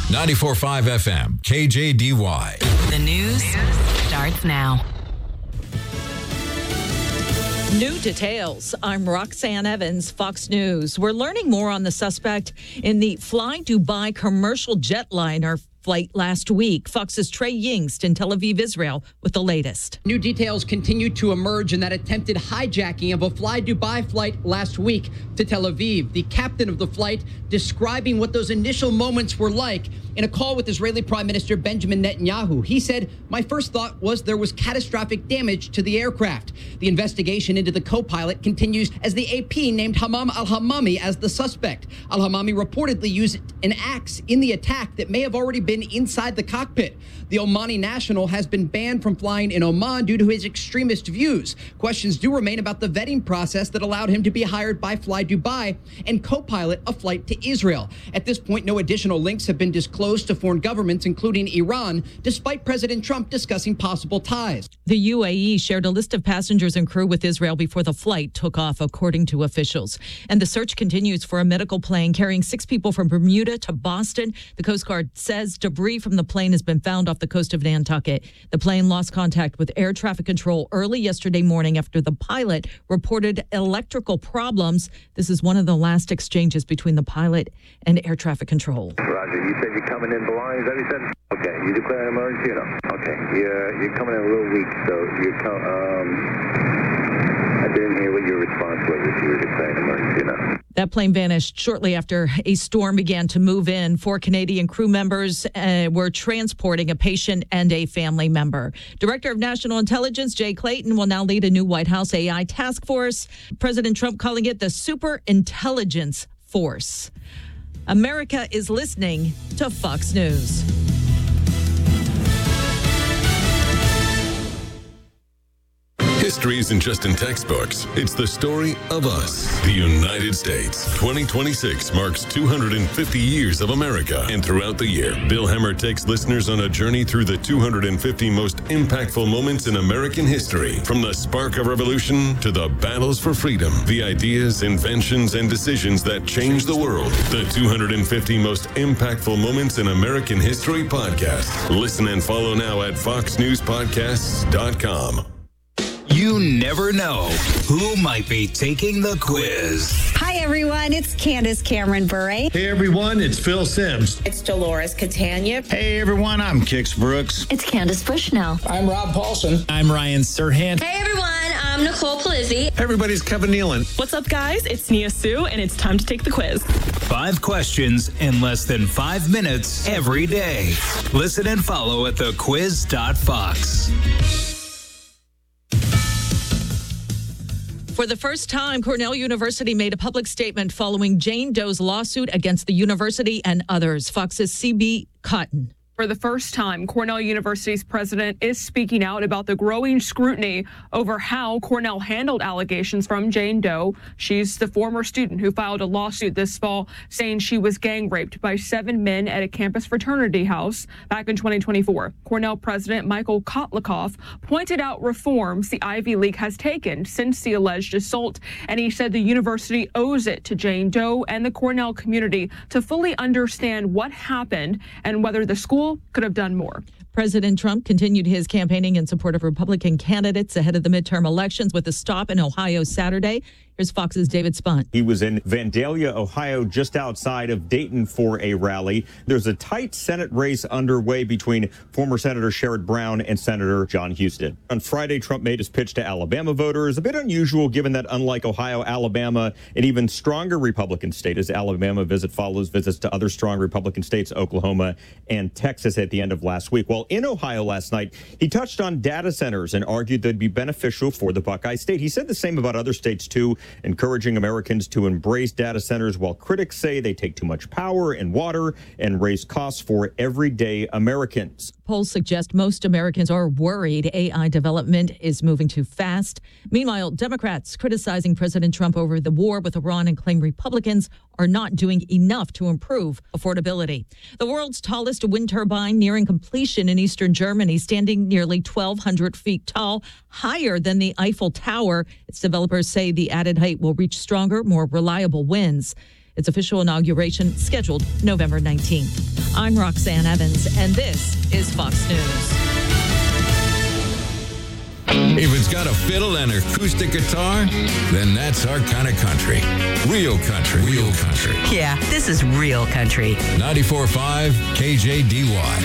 94.5 FM, KJDY. The news starts now. New details. I'm Roxanne Evans, Fox News. We're learning more on the suspect in the Fly Dubai commercial jetliner flight last week. Fox's Trey Yingst in Tel Aviv, Israel, with the latest. New details continue to emerge in that attempted hijacking of a Fly Dubai flight last week to Tel Aviv. The captain of the flight describing what those initial moments were like in a call with Israeli Prime Minister Benjamin Netanyahu. He said, "My first thought was there was catastrophic damage to the aircraft." The investigation into the co-pilot continues as the AP named Hammam al-Hammami as the suspect. Al-Hammami reportedly used an axe in the attack that may have already been inside the cockpit. The Omani national has been banned from flying in Oman due to his extremist views. Questions do remain about the vetting process that allowed him to be hired by Fly Dubai and co-pilot a flight to Israel. At this point, no additional links have been disclosed to foreign governments, including Iran, despite President Trump discussing possible ties. The UAE shared a list of passengers and crew with Israel before the flight took off, according to officials. And the search continues for a medical plane carrying 6 people from Bermuda to Boston. The Coast Guard says debris from the plane has been found off the coast of Nantucket. The plane lost contact with air traffic control early yesterday morning after the pilot reported electrical problems. This is one of the last exchanges between the pilot and air traffic control. Roger, you said you're coming in belongings, that you said? Okay, you declare an emergency or no? Okay, you're coming in a little weak, so I didn't hear what your response was if you were declaring an emergency or not. That plane vanished shortly after a storm began to move in. 4 Canadian crew members were transporting a patient and a family member. Director of National Intelligence Jay Clayton will now lead a new White House AI task force. President Trump calling it the Super Intelligence Force. America is listening to Fox News. History isn't just in textbooks. It's the story of us, the United States. 2026 marks 250 years of America. And throughout the year, Bill Hemmer takes listeners on a journey through the 250 most impactful moments in American history. From the spark of revolution to the battles for freedom, the ideas, inventions, and decisions that changed the world. The 250 most impactful moments in American history podcast. Listen and follow now at foxnewspodcasts.com. You never know who might be taking the quiz. Hi, everyone. It's Candace Cameron Bure. Hey, everyone. It's Phil Sims. It's Dolores Catania. Hey, everyone. I'm Kix Brooks. It's Candace Bushnell. I'm Rob Paulson. I'm Ryan Serhant. Hey, everyone. I'm Nicole Palizzi. Hey, everybody. It's Kevin Nealon. What's up, guys? It's Nia Sue, and it's time to take the quiz. 5 questions in less than 5 minutes every day. Listen and follow at thequiz.fox. For the first time, Cornell University made a public statement following Jane Doe's lawsuit against the university and others. Fox's CB Cotton. For the first time, Cornell University's president is speaking out about the growing scrutiny over how Cornell handled allegations from Jane Doe. She's the former student who filed a lawsuit this fall saying she was gang raped by 7 men at a campus fraternity house back in 2024. Cornell President Michael Kotlikoff pointed out reforms the Ivy League has taken since the alleged assault, and he said the university owes it to Jane Doe and the Cornell community to fully understand what happened and whether the school could have done more. President Trump continued his campaigning in support of Republican candidates ahead of the midterm elections with a stop in Ohio Saturday. Here's Fox's David Spunt. He was in Vandalia, Ohio, just outside of Dayton for a rally. There's a tight Senate race underway between former Senator Sherrod Brown and Senator John Huston. On Friday, Trump made his pitch to Alabama voters, a bit unusual given that unlike Ohio, Alabama, an even stronger Republican state as Alabama follows visits to other strong Republican states, Oklahoma and Texas at the end of last week. While in Ohio last night, he touched on data centers and argued they'd be beneficial for the Buckeye State. He said the same about other states, too, encouraging Americans to embrace data centers while critics say they take too much power and water and raise costs for everyday Americans. Polls suggest most Americans are worried AI development is moving too fast. Meanwhile, Democrats criticizing President Trump over the war with Iran and claim Republicans are not doing enough to improve affordability. The world's tallest wind turbine nearing completion in eastern Germany, standing nearly 1,200 feet tall, higher than the Eiffel Tower. Its developers say the added height will reach stronger, more reliable winds. Its official inauguration scheduled November 19th. I'm Roxanne Evans, and this is Fox News. If it's got a fiddle and acoustic guitar, then that's our kind of country. Real country. Real country. Yeah, this is real country. 94.5 KJDY.